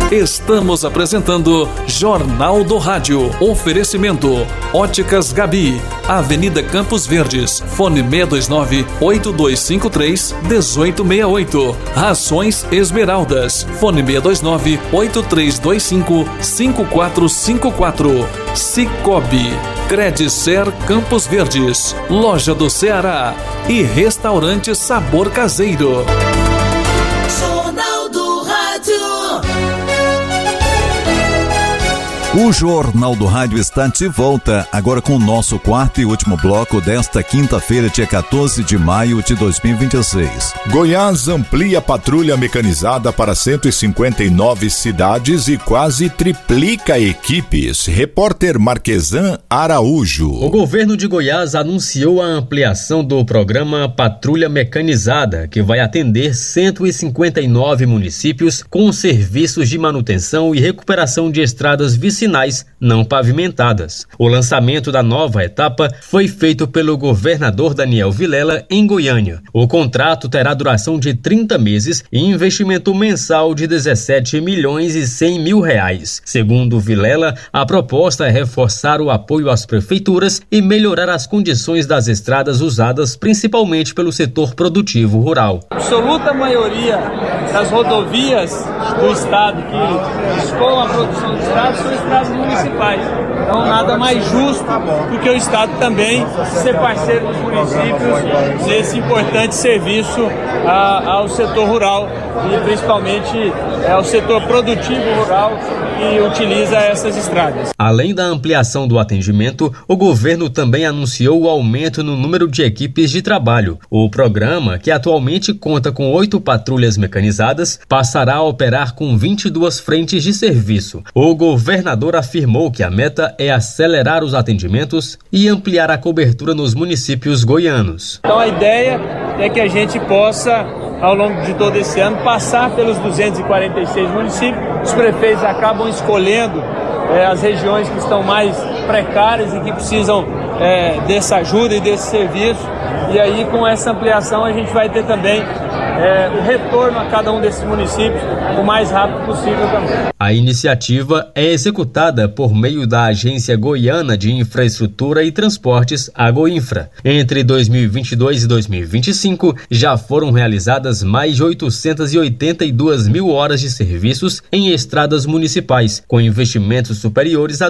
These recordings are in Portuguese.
Estamos apresentando Jornal do Rádio. Oferecimento Óticas Gabi, Avenida Campos Verdes, fone 629-8253-1868. Rações Esmeraldas, fone 629-8325-5454. Cicobi, Credicer Campos Verdes, Loja do Ceará e Restaurante Sabor Caseiro. Jornal do Rádio. O Jornal do Rádio está de volta, agora com o nosso quarto e último bloco desta quinta-feira, dia 14 de maio de 2026. Goiás amplia a patrulha mecanizada para 159 cidades e quase triplica equipes. Repórter Marquesan Araújo. O governo de Goiás anunciou a ampliação do programa Patrulha Mecanizada, que vai atender 159 municípios com serviços de manutenção e recuperação de estradas vicinais não pavimentadas. O lançamento da nova etapa foi feito pelo governador Daniel Vilela em Goiânia. O contrato terá duração de 30 meses e investimento mensal de 17 milhões e 100 mil reais. Segundo Vilela, a proposta é reforçar o apoio às prefeituras e melhorar as condições das estradas usadas principalmente pelo setor produtivo rural. A absoluta maioria das rodovias do estado que escoam a produção de estradas são estradas municipais. Então nada mais justo do que o estado também ser parceiro dos municípios nesse importante serviço ao setor rural e principalmente ao setor produtivo rural que utiliza essas estradas. Além da ampliação do atendimento, o governo também anunciou o aumento no número de equipes de trabalho. O programa, que atualmente conta com 8 patrulhas mecanizadas, passará a operar com 22 frentes de serviço. O governador afirmou que a meta é acelerar os atendimentos e ampliar a cobertura nos municípios goianos. Então a ideia é que a gente possa, ao longo de todo esse ano, passar pelos 246 municípios. Os prefeitos acabam escolhendo as regiões que estão mais precárias e que precisam dessa ajuda e desse serviço. E aí, com essa ampliação, a gente vai ter também o retorno a cada um desses municípios o mais rápido possível também. A iniciativa é executada por meio da Agência Goiana de Infraestrutura e Transportes, a Goinfra. Entre 2022 e 2025, já foram realizadas mais de 882 mil horas de serviços em estradas municipais, com investimentos superiores a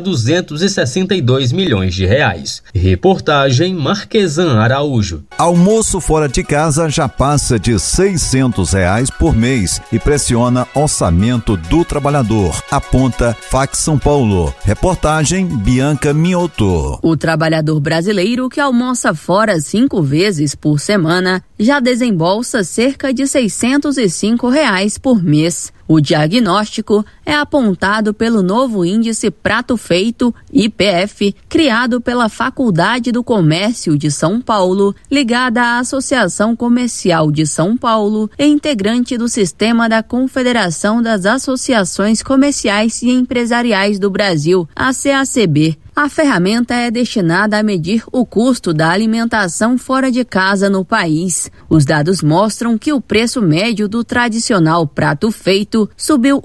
262 milhões de reais. Reportagem Marquesan Araújo. Almoço fora de casa já passa de R$600 por mês e pressiona orçamento do trabalhador, aponta FAC São Paulo. Reportagem Bianca Mioto. O trabalhador brasileiro que almoça fora 5 vezes por semana já desembolsa cerca de R$605 por mês. O diagnóstico é apontado pelo novo índice Prato Feito, IPF, criado pela Faculdade do Comércio de São Paulo, ligada à Associação Comercial de São Paulo e integrante do sistema da Confederação das Associações Comerciais e Empresariais do Brasil, a CACB. A ferramenta é destinada a medir o custo da alimentação fora de casa no país. Os dados mostram que o preço médio do tradicional prato feito subiu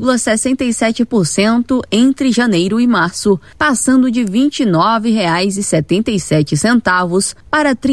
1,67% entre janeiro e março, passando de R$ 29,77 para R$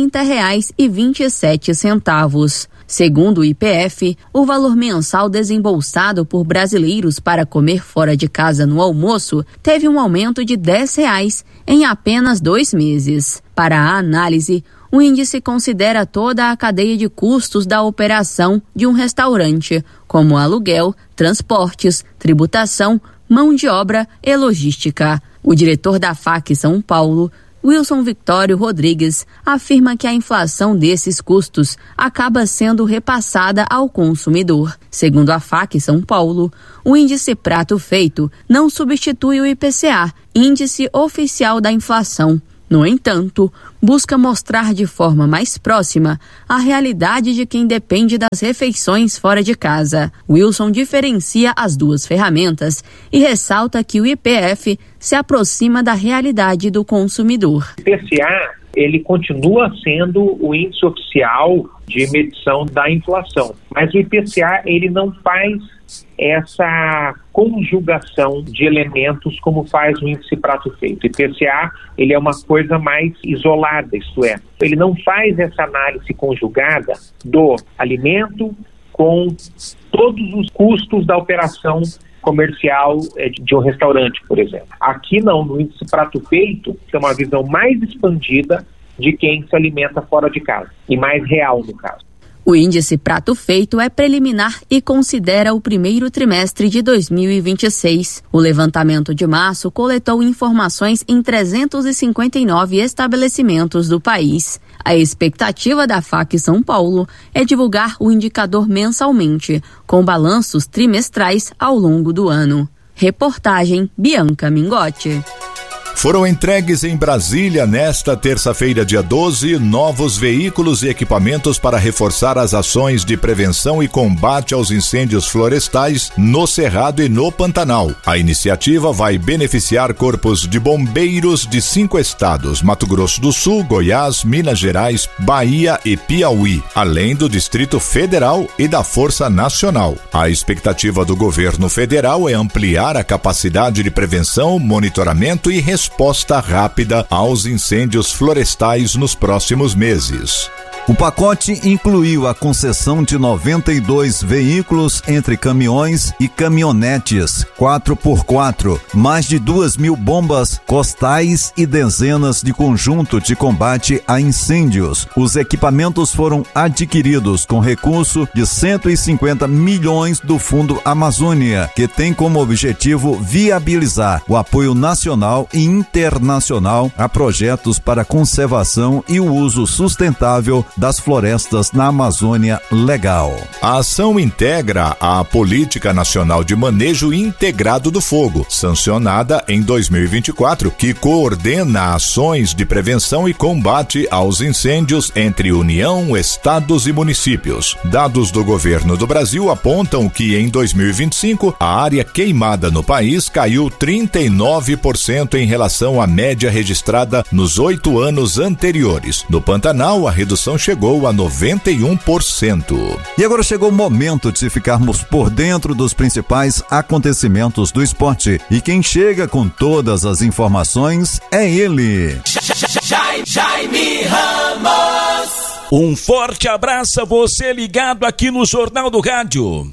30,27. Segundo o IPF, o valor mensal desembolsado por brasileiros para comer fora de casa no almoço teve um aumento de R$10 em apenas 2 meses. Para a análise, o índice considera toda a cadeia de custos da operação de um restaurante, como aluguel, transportes, tributação, mão de obra e logística. O diretor da FAC São Paulo, Wilson Victório Rodrigues, afirma que a inflação desses custos acaba sendo repassada ao consumidor. Segundo a FAC São Paulo, o índice Prato Feito não substitui o IPCA, índice oficial da inflação. No entanto, busca mostrar de forma mais próxima a realidade de quem depende das refeições fora de casa. Wilson diferencia as duas ferramentas e ressalta que o IPF se aproxima da realidade do consumidor. O IPCA, ele continua sendo o índice oficial de medição da inflação, mas o IPCA ele não faz essa conjugação de elementos como faz o índice prato feito. O IPCA, ele é uma coisa mais isolada, isto é, ele não faz essa análise conjugada do alimento com todos os custos da operação comercial de um restaurante, por exemplo. Aqui não, no índice prato feito, tem uma visão mais expandida de quem se alimenta fora de casa, e mais real no caso. O índice prato feito é preliminar e considera o primeiro trimestre de 2026. O levantamento de março coletou informações em 359 estabelecimentos do país. A expectativa da FAC São Paulo é divulgar o indicador mensalmente, com balanços trimestrais ao longo do ano. Reportagem Bianca Mingotti. Foram entregues em Brasília, nesta terça-feira, dia 12, novos veículos e equipamentos para reforçar as ações de prevenção e combate aos incêndios florestais no Cerrado e no Pantanal. A iniciativa vai beneficiar corpos de bombeiros de 5 estados, Mato Grosso do Sul, Goiás, Minas Gerais, Bahia e Piauí, além do Distrito Federal e da Força Nacional. A expectativa do governo federal é ampliar a capacidade de prevenção, monitoramento e resposta rápida aos incêndios florestais nos próximos meses. O pacote incluiu a concessão de 92 veículos entre caminhões e caminhonetes 4x4, mais de 2.000 bombas costais e dezenas de conjunto de combate a incêndios. Os equipamentos foram adquiridos com recurso de 150 milhões do Fundo Amazônia, que tem como objetivo viabilizar o apoio nacional e internacional a projetos para conservação e o uso sustentável das florestas na Amazônia Legal. A ação integra a Política Nacional de Manejo Integrado do Fogo, sancionada em 2024, que coordena ações de prevenção e combate aos incêndios entre União, estados e municípios. Dados do governo do Brasil apontam que em 2025 a área queimada no país caiu 39% em relação à média registrada nos 8 anos anteriores. No Pantanal, a redução chegou a 91%. E agora chegou o momento de ficarmos por dentro dos principais acontecimentos do esporte. E quem chega com todas as informações é ele. Jaime Ramos. Um forte abraço a você ligado aqui no Jornal do Rádio.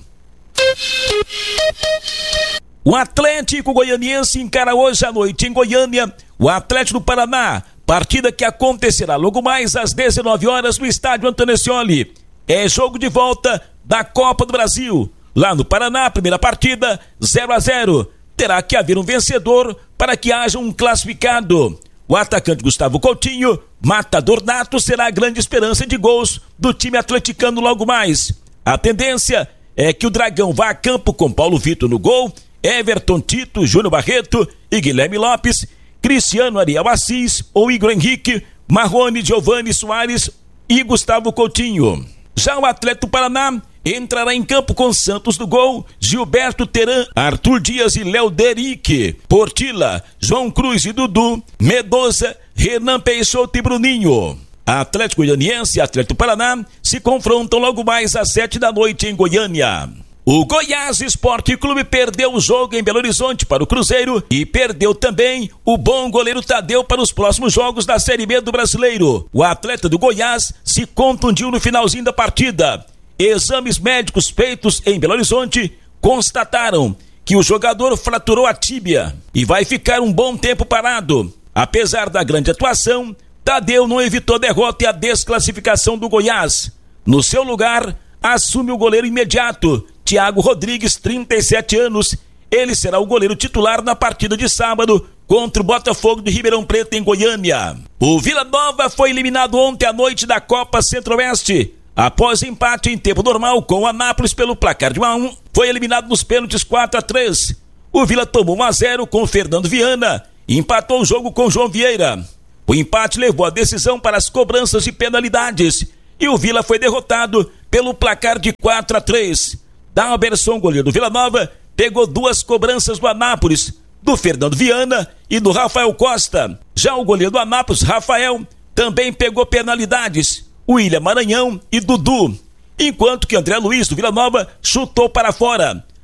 O Atlético Goianiense encara hoje à noite em Goiânia o Atlético do Paraná. Partida que acontecerá logo mais às 19 horas no estádio Antonessioli. É jogo de volta da Copa do Brasil. Lá no Paraná, primeira partida, 0-0. Terá que haver um vencedor para que haja um classificado. O atacante Gustavo Coutinho, matador nato, será a grande esperança de gols do time atleticano logo mais. A tendência é que o Dragão vá a campo com Paulo Vitor no gol, Everton, Tito, Júnior Barreto e Guilherme Lopes, Cristiano, Ariel Assis ou Igor Henrique, Marrone, Giovani Soares e Gustavo Coutinho. Já o Atlético do Paraná entrará em campo com Santos no gol, Gilberto Teran, Arthur Dias e Léo Derique, Portilla, João Cruz e Dudu, Medoza, Renan Peixoto e Bruninho. Atlético Goianiense e Atlético do Paraná se confrontam logo mais às 7 da noite em Goiânia. O Goiás Esporte Clube perdeu o jogo em Belo Horizonte para o Cruzeiro e perdeu também o bom goleiro Tadeu para os próximos jogos da Série B do Brasileiro. O atleta do Goiás se contundiu no finalzinho da partida. Exames médicos feitos em Belo Horizonte constataram que o jogador fraturou a tíbia e vai ficar um bom tempo parado. Apesar da grande atuação, Tadeu não evitou a derrota e a desclassificação do Goiás. No seu lugar, assume o goleiro imediato, Thiago Rodrigues, 37 anos. Ele será o goleiro titular na partida de sábado contra o Botafogo de Ribeirão Preto em Goiânia. O Vila Nova foi eliminado ontem à noite da Copa Centro-Oeste. Após empate em tempo normal com o Anápolis pelo placar de 1-1, foi eliminado nos pênaltis 4-3. O Vila tomou 1-0 com o Fernando Viana e empatou o jogo com o João Vieira. O empate levou a decisão para as cobranças de penalidades e o Vila foi derrotado pelo placar de 4-3. Dalberson, goleiro do Vila Nova, pegou 2 cobranças do Anápolis, do Fernando Viana e do Rafael Costa. Já o goleiro do Anápolis, Rafael, também pegou penalidades, William Maranhão e Dudu, enquanto que André Luiz do Vila Nova chutou para fora.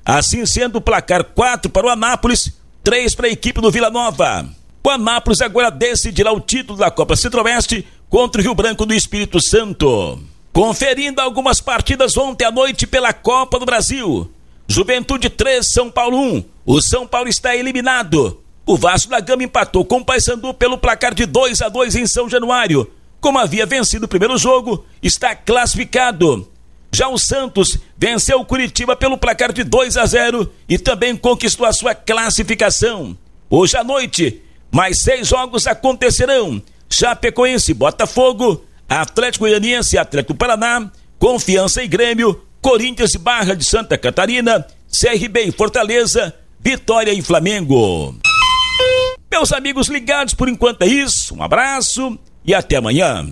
Assim sendo, o placar 4 para o Anápolis, 3 para a equipe do Vila Nova. O Anápolis agora decidirá o título da Copa Centro-Oeste contra o Rio Branco do Espírito Santo. Conferindo algumas partidas ontem à noite pela Copa do Brasil. Juventude 3, São Paulo 1. O São Paulo está eliminado. O Vasco da Gama empatou com o Paysandu pelo placar de 2-2 em São Januário. Como havia vencido o primeiro jogo, está classificado. Já o Santos venceu o Curitiba pelo placar de 2-0 e também conquistou a sua classificação. Hoje à noite, mais 6 jogos acontecerão. Chapecoense, Botafogo, Atlético Goianiense e Atlético do Paraná, Confiança e Grêmio, Corinthians e Barra de Santa Catarina, CRB e Fortaleza, Vitória e Flamengo. Meus amigos ligados, por enquanto é isso. Um abraço e até amanhã.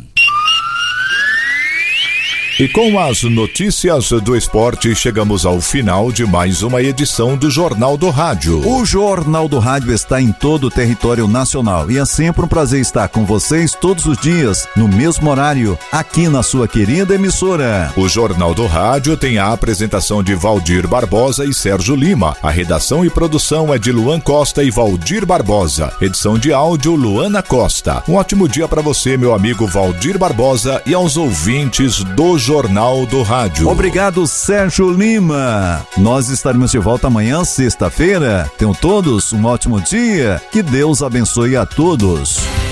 E com as notícias do esporte, chegamos ao final de mais uma edição do Jornal do Rádio. O Jornal do Rádio está em todo o território nacional e é sempre um prazer estar com vocês todos os dias, no mesmo horário, aqui na sua querida emissora. O Jornal do Rádio tem a apresentação de Valdir Barbosa e Sérgio Lima. A redação e produção é de Luan Costa e Valdir Barbosa. Edição de áudio, Luana Costa. Um ótimo dia para você, meu amigo Valdir Barbosa, e aos ouvintes do Jornal do Rádio. Obrigado, Sérgio Lima. Nós estaremos de volta amanhã, sexta-feira. Tenham todos um ótimo dia. Que Deus abençoe a todos.